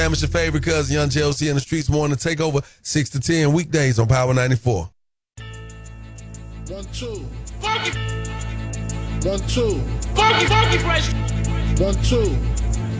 It's your favorite cousin, Young JLC in the Streetz Morning Takeover, 6 to 10 weekdays on Power 94. 1, 2. Funky. 1, 2. Funky fresh. 1, 2.